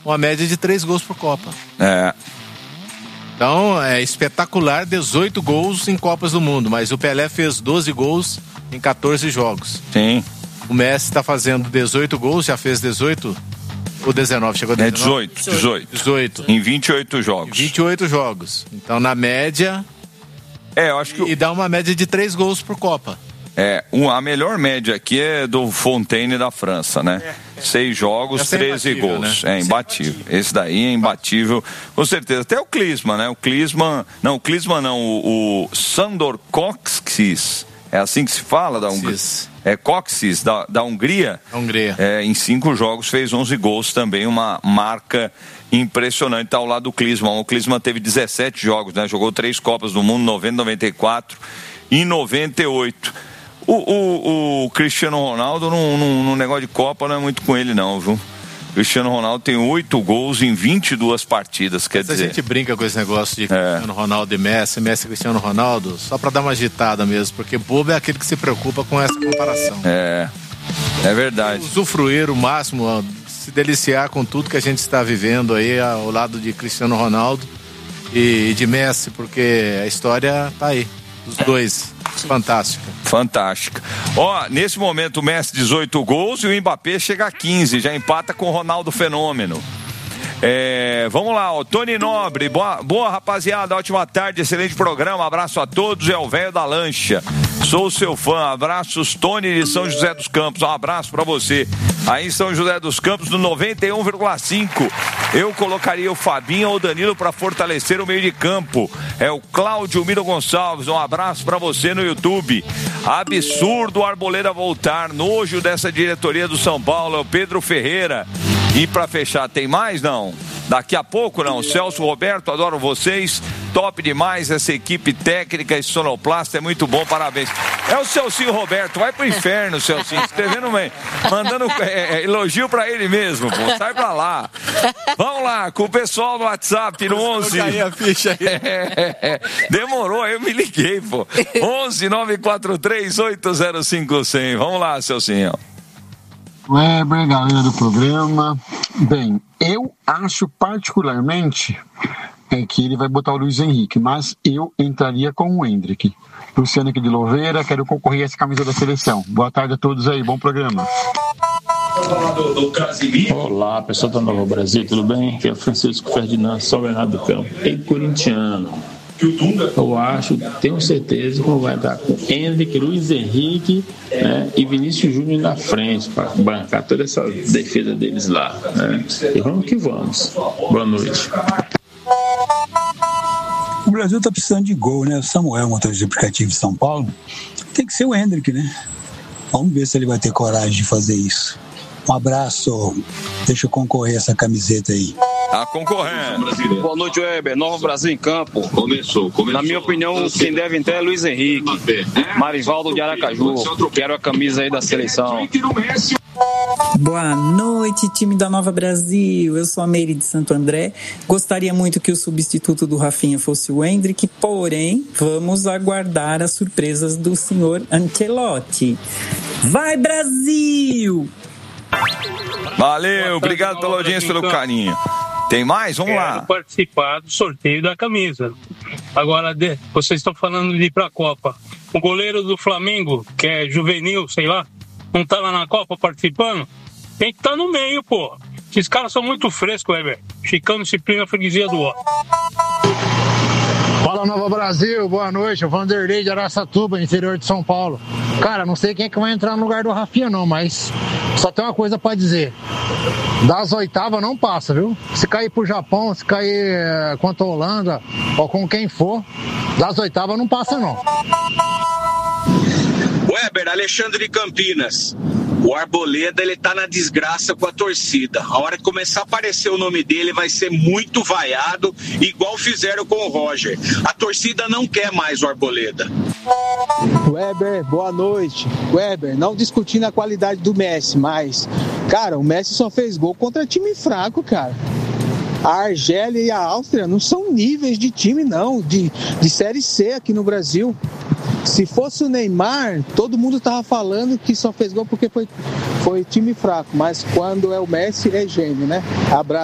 uma média de 3 gols por Copa. Então, é espetacular, 18 gols em Copas do Mundo, mas o Pelé fez 12 gols em 14 jogos. Sim. O Messi está fazendo 18 gols, já fez 18 ou 19? Chegou a 19? 18. Em 28 jogos. 28 jogos. Então, na média... eu acho que... E dá uma média de 3 gols por Copa. A melhor média aqui é do Fontaine da França, né? 6 jogos, 13 gols. Né? É imbatível. Esse daí é imbatível, com certeza. Até o Klinsmann, né? O Sandor Kocsis. É assim que se fala da Hungria? Kocsis, da Hungria. Em 5 jogos fez 11 gols também, uma marca impressionante. Tá ao lado do Klinsmann. O Klinsmann teve 17 jogos, né? Jogou 3 Copas do Mundo, 90, 94 e 98. O Cristiano Ronaldo, no negócio de Copa, não é muito com ele não, viu? O Cristiano Ronaldo tem 8 gols em 22 partidas, quer dizer... A gente brinca com esse negócio de Cristiano Ronaldo e Messi e Cristiano Ronaldo, só pra dar uma agitada mesmo, porque bobo é aquele que se preocupa com essa comparação. É verdade. Usufruir o máximo, se deliciar com tudo que a gente está vivendo aí ao lado de Cristiano Ronaldo e de Messi, porque a história tá aí, os dois. Fantástica. Nesse momento o Messi 18 gols e o Mbappé chega a 15, já empata com o Ronaldo Fenômeno. Vamos lá, Tony Nobre, boa rapaziada, ótima tarde, excelente programa, abraço a todos, é o velho da lancha, sou seu fã, abraços, Tony de São José dos Campos, um abraço pra você, aí em São José dos Campos no 91,5, eu colocaria o Fabinho ou o Danilo pra fortalecer o meio de campo, é o Cláudio Miro Gonçalves, um abraço pra você no YouTube, absurdo o Arboleda voltar, nojo dessa diretoria do São Paulo, é o Pedro Ferreira. E pra fechar, tem mais? Não? Daqui a pouco não. Celso Roberto, adoro vocês. Top demais essa equipe técnica e sonoplasta, é muito bom, parabéns. É o Celcinho Roberto, vai pro inferno, Celcinho. Escrevendo, mandando elogio pra ele mesmo, pô. Sai pra lá. Vamos lá, com o pessoal no WhatsApp, no 11. A ficha aí. Demorou, eu me liguei, pô. 11 943 805 100. Vamos lá, Celcinho. Weber, galera do programa. Bem, eu acho particularmente que ele vai botar o Luiz Henrique, mas eu entraria com o Hendrick. Luciano aqui de Louveira, quero concorrer a essa camisa da seleção. Boa tarde a todos aí, bom programa. Olá, pessoal da Nova Brasil, tudo bem? Aqui é o Francisco Ferdinando, São Bernardo do Campo, em corintiano. Eu acho, tenho certeza que vai estar com Hendrick, Luiz Henrique, né, e Vinícius Júnior na frente para bancar toda essa defesa deles lá, né? E vamos que vamos. Boa noite. O Brasil está precisando de gol, né? O Samuel, motorista de aplicativo de São Paulo, tem que ser o Hendrick, né? Vamos ver se ele vai ter coragem de fazer isso. Um abraço, deixa eu concorrer a essa camiseta aí. Tá concorrendo. Boa noite, Weber. Nova Brasil em campo. Começou. Na minha opinião, quem deve entrar é Luiz Henrique. Marivaldo de Aracaju. Quero a camisa aí da seleção. Boa noite, time da Nova Brasil. Eu sou a Meire de Santo André. Gostaria muito que o substituto do Rafinha fosse o Hendrick, porém, vamos aguardar as surpresas do senhor Ancelotti. Vai, Brasil! Valeu, obrigado pela audiência, pelo carinho. Tem mais? Vamos lá. Quero participar do sorteio da camisa. Agora, vocês estão falando de ir pra Copa. O goleiro do Flamengo, que é juvenil, sei lá, não tá lá na Copa participando? Tem que estar no meio, pô. Esses caras são muito frescos, Weber. Chicão, disciplina, freguesia do ó. Fala, Nova Brasil, boa noite. O Vanderlei de Araçatuba, interior de São Paulo. Cara, não sei quem é que vai entrar no lugar do Rafinha não, mas só tem uma coisa pra dizer. Das oitavas não passa, viu? Se cair pro Japão, se cair contra a Holanda, ou com quem for, das oitavas não passa não. Weber, Alexandre de Campinas. O Arboleda, ele tá na desgraça com a torcida. A hora que começar a aparecer o nome dele, vai ser muito vaiado, igual fizeram com o Roger. A torcida não quer mais o Arboleda. Weber, boa noite. Weber, não discutindo a qualidade do Messi, mas, cara, o Messi só fez gol contra time fraco, cara. A Argélia e a Áustria não são níveis de time, não, de Série C aqui no Brasil. Se fosse o Neymar, todo mundo tava falando que só fez gol porque foi time fraco, mas quando é o Messi, é gênio, né? Abraço.